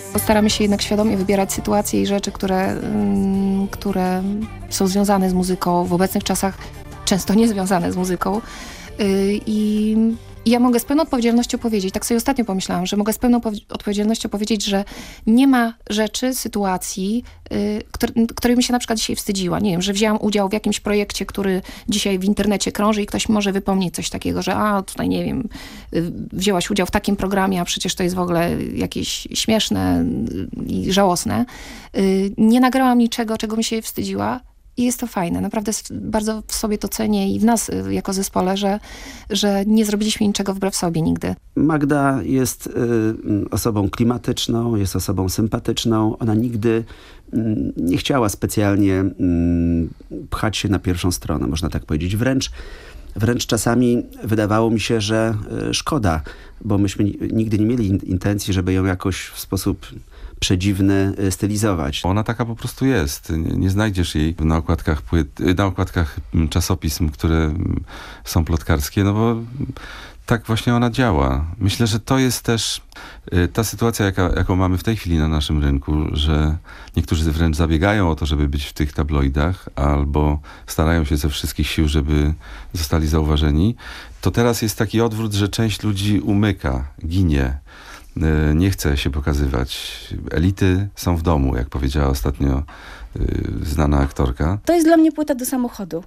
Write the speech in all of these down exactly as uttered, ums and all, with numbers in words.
Staramy się jednak świadomie wybierać sytuacje i rzeczy, które, mm, które są związane z muzyką, w obecnych czasach często nie związane z muzyką. Yy, I I ja mogę z pełną odpowiedzialnością powiedzieć, tak sobie ostatnio pomyślałam, że mogę z pełną odpowiedzialnością powiedzieć, że nie ma rzeczy, sytuacji, y, który, której bym się na przykład dzisiaj wstydziła. Nie wiem, że wzięłam udział w jakimś projekcie, który dzisiaj w internecie krąży i ktoś może wypomnieć coś takiego, że a tutaj nie wiem, y, wzięłaś udział w takim programie, a przecież to jest w ogóle jakieś śmieszne i żałosne. Y, nie nagrałam niczego, czego mi się wstydziła. I jest to fajne. Naprawdę bardzo w sobie to cenię i w nas jako zespole, że, że nie zrobiliśmy niczego wbrew sobie nigdy. Magda jest y, osobą klimatyczną, jest osobą sympatyczną. Ona nigdy y, nie chciała specjalnie y, pchać się na pierwszą stronę, można tak powiedzieć. Wręcz, wręcz czasami wydawało mi się, że y, szkoda, bo myśmy nigdy nie mieli in, intencji, żeby ją jakoś w sposób przedziwny stylizować. Ona taka po prostu jest. Nie, nie znajdziesz jej na okładkach płyt, na okładkach czasopism, które są plotkarskie, no bo tak właśnie ona działa. Myślę, że to jest też ta sytuacja, jaka, jaką mamy w tej chwili na naszym rynku, że niektórzy wręcz zabiegają o to, żeby być w tych tabloidach, albo starają się ze wszystkich sił, żeby zostali zauważeni. To teraz jest taki odwrót, że część ludzi umyka, ginie. Nie chce się pokazywać. Elity są w domu, jak powiedziała ostatnio y, znana aktorka. To jest dla mnie płyta do samochodu.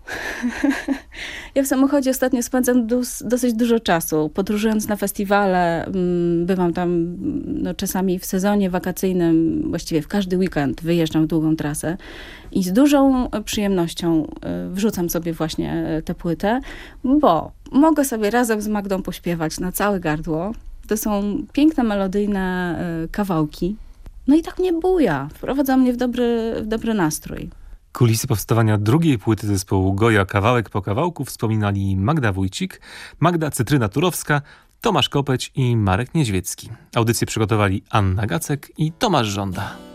Ja w samochodzie ostatnio spędzam dos, dosyć dużo czasu, podróżując na festiwale. Bywam tam no, czasami w sezonie wakacyjnym, właściwie w każdy weekend wyjeżdżam w długą trasę i z dużą przyjemnością wrzucam sobie właśnie tę płytę, bo mogę sobie razem z Magdą pośpiewać na całe gardło. To są piękne, melodyjne y, kawałki. No i tak mnie buja. Wprowadza mnie w dobry, w dobry nastrój. Kulisy powstawania drugiej płyty zespołu Goja kawałek po kawałku wspominali Magda Wójcik, Magda Cytryna-Turowska, Tomasz Kopeć i Marek Niedźwiecki. Audycję przygotowali Anna Gacek i Tomasz Żąda.